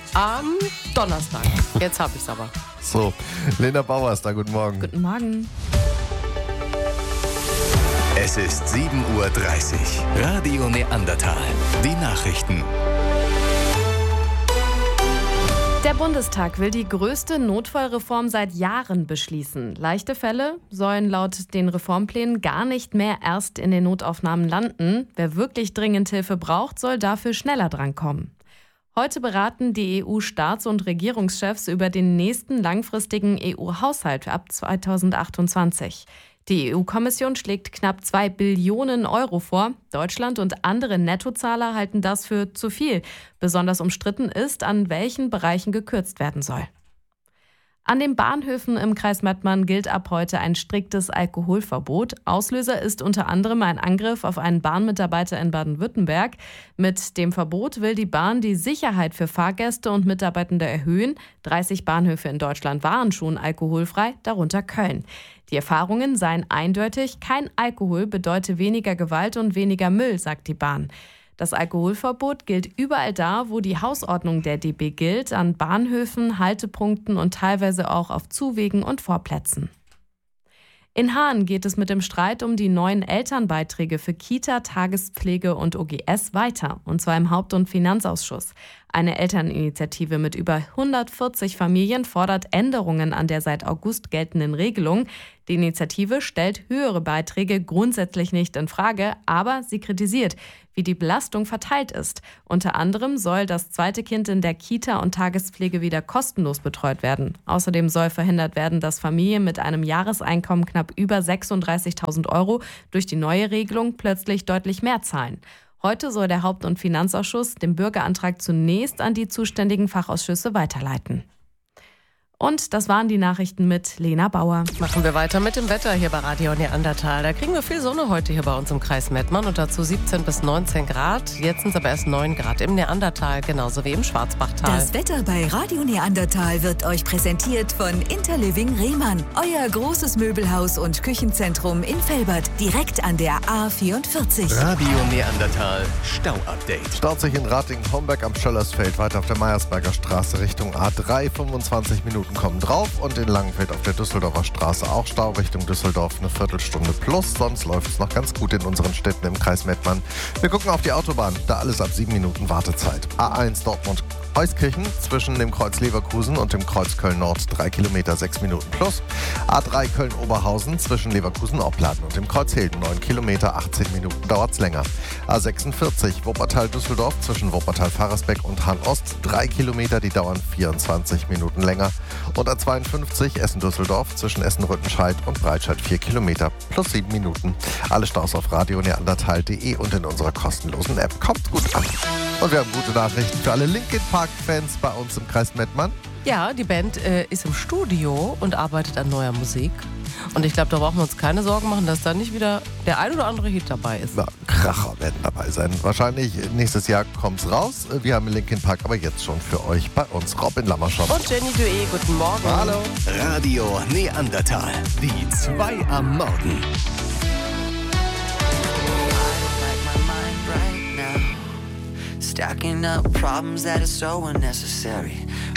am Donnerstag. Jetzt habe ich es aber. So, Lena Bauer ist da, guten Morgen. Guten Morgen. Es ist 7:30 Uhr. Radio Neandertal. Die Nachrichten. Der Bundestag will die größte Notfallreform seit Jahren beschließen. Leichte Fälle sollen laut den Reformplänen gar nicht mehr erst in den Notaufnahmen landen. Wer wirklich dringend Hilfe braucht, soll dafür schneller drankommen. Heute beraten die EU-Staats- und Regierungschefs über den nächsten langfristigen EU-Haushalt ab 2028. Die EU-Kommission schlägt knapp 2 Billionen Euro vor. Deutschland und andere Nettozahler halten das für zu viel. Besonders umstritten ist, an welchen Bereichen gekürzt werden soll. An den Bahnhöfen im Kreis Mettmann gilt ab heute ein striktes Alkoholverbot. Auslöser ist unter anderem ein Angriff auf einen Bahnmitarbeiter in Baden-Württemberg. Mit dem Verbot will die Bahn die Sicherheit für Fahrgäste und Mitarbeitende erhöhen. 30 Bahnhöfe in Deutschland waren schon alkoholfrei, darunter Köln. Die Erfahrungen seien eindeutig, kein Alkohol bedeute weniger Gewalt und weniger Müll, sagt die Bahn. Das Alkoholverbot gilt überall da, wo die Hausordnung der DB gilt, an Bahnhöfen, Haltepunkten und teilweise auch auf Zuwegen und Vorplätzen. In Haan geht es mit dem Streit um die neuen Elternbeiträge für Kita, Tagespflege und OGS weiter, und zwar im Haupt- und Finanzausschuss. Eine Elterninitiative mit über 140 Familien fordert Änderungen an der seit August geltenden Regelung. Die Initiative stellt höhere Beiträge grundsätzlich nicht in Frage, aber sie kritisiert, wie die Belastung verteilt ist. Unter anderem soll das zweite Kind in der Kita und Tagespflege wieder kostenlos betreut werden. Außerdem soll verhindert werden, dass Familien mit einem Jahreseinkommen knapp über 36.000 Euro durch die neue Regelung plötzlich deutlich mehr zahlen. Heute soll der Haupt- und Finanzausschuss den Bürgerantrag zunächst an die zuständigen Fachausschüsse weiterleiten. Und das waren die Nachrichten mit Lena Bauer. Machen wir weiter mit dem Wetter hier bei Radio Neandertal. Da kriegen wir viel Sonne heute hier bei uns im Kreis Mettmann und dazu 17 bis 19 Grad. Jetzt sind es aber erst 9 Grad im Neandertal, genauso wie im Schwarzbachtal. Das Wetter bei Radio Neandertal wird euch präsentiert von Interliving Rehmann. Euer großes Möbelhaus und Küchenzentrum in Velbert, direkt an der A44. Radio Neandertal. Stau-Update. Staut sich in Ratingen-Homberg am Schöllersfeld, weiter auf der Meiersberger Straße Richtung A3, 25 Minuten kommen drauf, und in Langenfeld auf der Düsseldorfer Straße auch Stau Richtung Düsseldorf, eine Viertelstunde plus. Sonst läuft es noch ganz gut in unseren Städten im Kreis Mettmann. Wir gucken auf die Autobahn, da alles ab 7 Minuten Wartezeit. A1 Dortmund-Euskirchen zwischen dem Kreuz Leverkusen und dem Kreuz Köln-Nord 3 Kilometer, 6 Minuten plus. A3 Köln-Oberhausen zwischen Leverkusen-Opladen und dem Kreuz Hilden 9 Kilometer, 18 Minuten dauert's länger. A46 Wuppertal-Düsseldorf zwischen Wuppertal-Faresbeck und Hahn-Ost 3 Kilometer, die dauern 24 Minuten länger. Und A52 Essen-Düsseldorf zwischen Essen-Rüttenscheid und Breitscheid 4 Kilometer plus 7 Minuten. Alle Staus auf radioneandertal.de und in unserer kostenlosen App. Kommt gut an. Und wir haben gute Nachrichten für alle Linkin Park-Fans bei uns im Kreis Mettmann. Ja, die Band ist im Studio und arbeitet an neuer Musik. Und ich glaube, da brauchen wir uns keine Sorgen machen, dass da nicht wieder der ein oder andere Hit dabei ist. Ja, Kracher werden dabei sein. Wahrscheinlich nächstes Jahr kommt's raus. Wir haben Linkin Park aber jetzt schon für euch bei uns. Robin Lammerschott. Und Jenny Dué, guten Morgen. Hallo. Radio Neandertal. Die 2 am Morgen. Stacking up problems that are so unnecessary.